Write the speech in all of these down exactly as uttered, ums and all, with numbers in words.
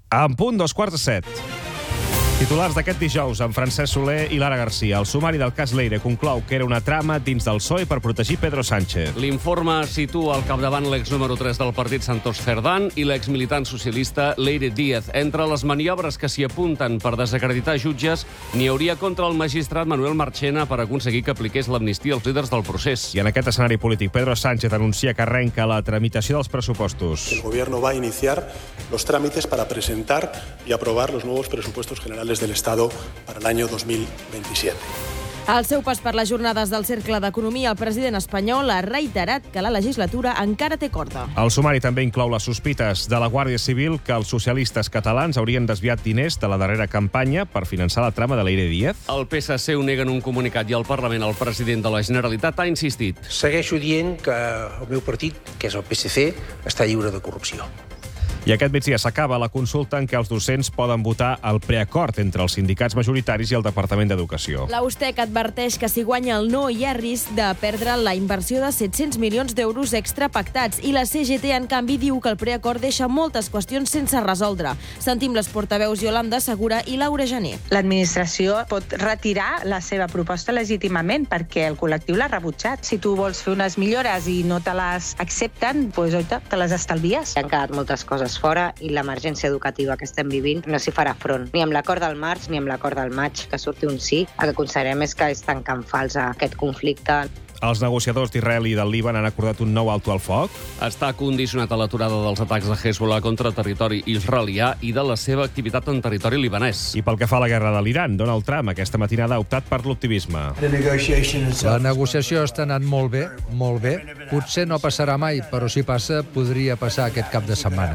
En punt, dos quarts de set. Titulars d'aquest dijous amb Francesc Soler i Lara Garcia. El sumari del cas Leire conclou que era una trama dins del P S O E per protegir Pedro Sánchez. L'informe situa al capdavant l'ex número tres del partit Santos Cerdán i l'ex militant socialista Leire Díaz. Entre les maniobres que s'hi apunten per desacreditar jutges, n'hi hauria contra el magistrat Manuel Marchena per aconseguir que apliqués l'amnistia als líders del procés. I en aquest escenari polític, Pedro Sánchez anuncia que arrenca la tramitació dels pressupostos. El gobierno va a iniciar los trámites para presentar y aprobar los nuevos presupuestos generales del Estado para el año dos mil veintisiete. Al seu pas per les jornades del Cercle d'Economia, el president espanyol ha reiterat que la legislatura encara té corda. El sumari també inclou les sospites de la Guàrdia Civil que els socialistes catalans haurien desviat diners de la darrera campanya per finançar la trama de Leire Díaz. El P S C ho nega en un comunicat i al Parlament el president de la Generalitat ha insistit. Segueixo dient que el meu partit, que és el P S C, està lliure de corrupció. I aquest migdia s'acaba la consulta en què els docents poden votar el preacord entre els sindicats majoritaris i el Departament d'Educació. La USTEC adverteix que si guanya el no hi ha risc de perdre la inversió de set-cents milions d'euros extra pactats i la C G T, en canvi, diu que el preacord deixa moltes qüestions sense resoldre. Sentim les portaveus Yolanda Segura i Laura Gené. L'administració pot retirar la seva proposta legítimament perquè el col·lectiu l'ha rebutjat. Si tu vols fer unes millores i no te les accepten, doncs, oita, te les estalvies. Han quedat moltes coses fora i l'emergència educativa que estem vivint no s'hi farà front. Ni amb l'acord del març ni amb l'acord del maig, que surti un sí. El que considerem és que és tancant fals aquest conflicte. Els negociadors d'Israel i del Líban han acordat un nou alto al foc. Està condicionat a l'aturada dels atacs de Hezbollah contra territori israelià i de la seva activitat en territori libanès. I pel que fa a la guerra de l'Iran, Donald Trump aquesta matinada ha optat per l'optimisme. La negociació està anant molt bé, molt bé. Potser no passarà mai, però si passa, podria passar aquest cap de setmana.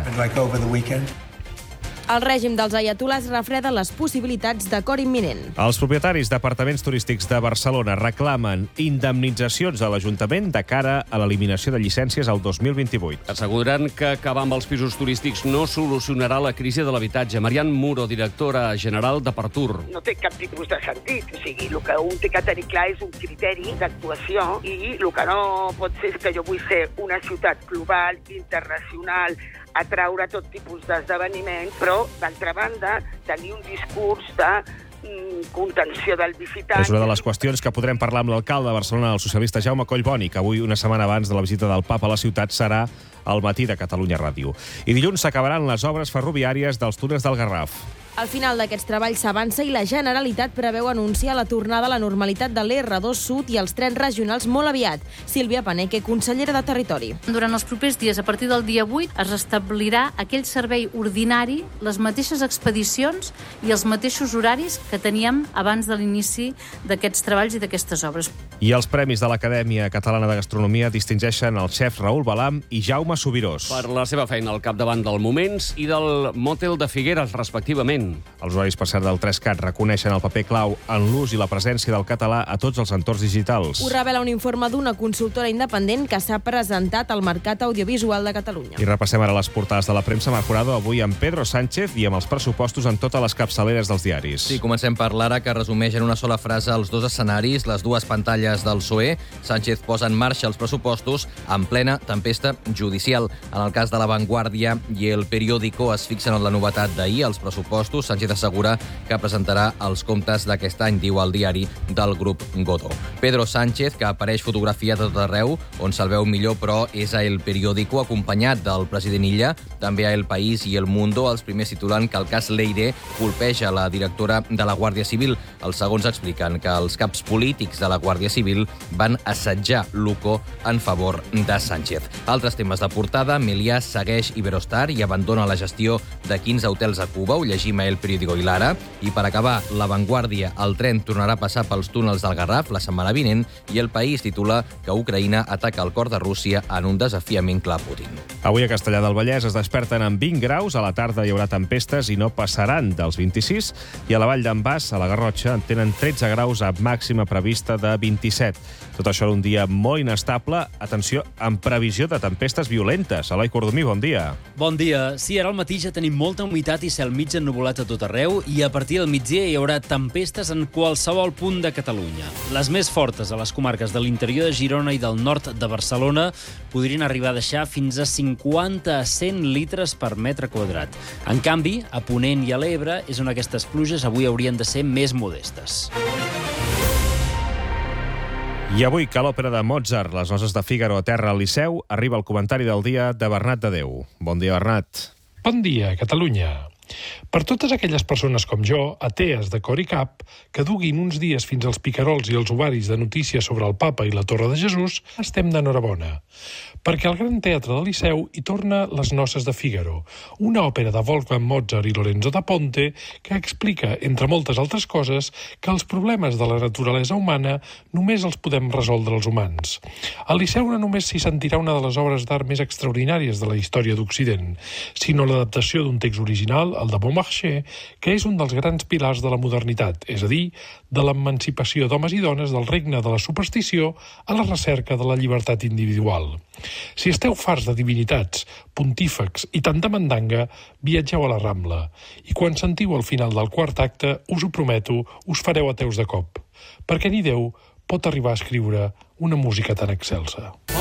El règim dels aiatolars refreda les possibilitats d'acord imminent. Els propietaris d'apartaments turístics de Barcelona reclamen indemnitzacions a l'Ajuntament de cara a l'eliminació de llicències al dos mil vint-i-vuit. Asseguren que acabar amb els pisos turístics no solucionarà la crisi de l'habitatge. Marian Muro, directora general de Partur. No té cap tipus de sentit. O sigui, el que un té que tenir clar és un criteri d'actuació i el que no pot ser és que jo vull ser una ciutat global, internacional, atraure tot tipus d'esdeveniments, però, d'altra banda, tenir un discurs de mm, contenció del visitant. És una de les qüestions que podrem parlar amb l'alcalde de Barcelona, el socialista Jaume Collboni, que avui, una setmana abans de la visita del papa a la ciutat, serà al matí de Catalunya Ràdio. I dilluns s'acabaran les obres ferroviàries dels túnels del Garraf. Al final d'aquests treballs s'avança i la Generalitat preveu anunciar la tornada a la normalitat de l'R dos Sud i els trens regionals molt aviat. Sílvia Paneque, consellera de Territori. Durant els propers dies, a partir del dia vuit, es restablirà aquell servei ordinari, les mateixes expedicions i els mateixos horaris que teníem abans de l'inici d'aquests treballs i d'aquestes obres. I els premis de l'Acadèmia Catalana de Gastronomia distingeixen el xef Raül Balam i Jaume Subirós. Per la seva feina al capdavant del Moments i del Motel de Figueres, respectivament. Els usuaris, per cert, del tres-cat reconeixen el paper clau en l'ús i la presència del català a tots els entorns digitals. Ho revela un informe d'una consultora independent que s'ha presentat al mercat audiovisual de Catalunya. I repassem ara les portades de la premsa Marcorado, avui amb Pedro Sánchez i amb els pressupostos en totes les capçaleres dels diaris. Sí, comencem per Lara, que resumeix en una sola frase els dos escenaris, les dues pantalles del P S O E. Sánchez posa en marxa els pressupostos en plena tempesta judicial. En el cas de La Vanguardia i El Periódico es fixen en la novetat d'ahir, els pressupostos. Sánchez assegura que presentarà els comptes d'aquest any, diu el diari del grup Godó. Pedro Sánchez, que apareix fotografiat a tot arreu, on se'l veu millor, però és a El Periódico, acompanyat del president Illa, també a El País i El Mundo. Els primers titulen que el cas Leire colpeja la directora de la Guàrdia Civil. Els segons expliquen que els caps polítics de la Guàrdia Civil van assetjar l'U C O en favor de Sánchez. Altres temes de portada: Melià segueix Iberostar i abandona la gestió de quinze hotels a Cuba. Ho llegim a El Periódico i Lara. I per acabar, La Vanguardia, el tren tornarà a passar pels túnels del Garraf la setmana vinent, i El País titula que Ucraïna ataca el cor de Rússia en un desafiament clar a Putin. Avui a Castellar del Vallès es desperten amb vint graus, a la tarda hi haurà tempestes i no passaran dels vint-i-sis, i a la Vall d'en Bas, a la Garrotxa, en tenen tretze graus amb màxima prevista de vint-i-set. Tot això en un dia molt inestable, atenció, amb previsió de tempestes violentes. Eloi Cordomí, bon dia. Bon dia. Sí, ara al matí ja tenim molta humitat i cel mig ennuvolat nuvolat a tot arreu i a partir del migdia hi haurà tempestes en qualsevol punt de Catalunya. Les més fortes a les comarques de l'interior de Girona i del nord de Barcelona podrien arribar a deixar fins a cinquanta a cent litres per metre quadrat. En canvi, a Ponent i a l'Ebre és on aquestes pluges avui haurien de ser més modestes. I avui, que a l'òpera de Mozart, les Noces de Fígaro a terra al Liceu, arriba el comentari del dia de Bernat de Déu. Bon dia, Bernat. Bon dia, Catalunya. Per totes aquelles persones com jo, atees de cor i cap, que duguin uns dies fins als picarols i els ovaris de notícies sobre el Papa i la Torre de Jesús, estem d'enhorabona. Perquè al Gran Teatre del Liceu hi torna Les Noces de Fígaro, una òpera de Wolfgang Mozart i Lorenzo da Ponte que explica, entre moltes altres coses, que els problemes de la naturalesa humana només els podem resoldre els humans. Al Liceu no només s'hi sentirà una de les obres d'art més extraordinàries de la història d'Occident, sinó l'adaptació d'un text original, el de Beaumarchais, que és un dels grans pilars de la modernitat, és a dir, de l'emancipació d'homes i dones del regne de la superstició a la recerca de la llibertat individual. Si esteu farts de divinitats, pontífex i tanta mandanga, viatgeu a la Rambla. I quan sentiu el final del quart acte, us ho prometo, us fareu ateus de cop. Perquè ni Déu pot arribar a escriure una música tan excelsa.